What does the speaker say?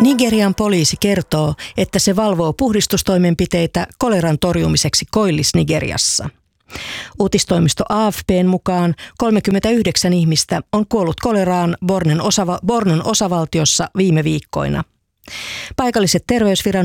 Nigerian poliisi kertoo, että se valvoo puhdistustoimenpiteitä koleran torjumiseksi Koillis-Nigeriassa. Uutistoimisto AFP:n mukaan 39 ihmistä on kuollut koleraan Bornon osavaltiossa viime viikkoina. Paikalliset terveysviranomaiset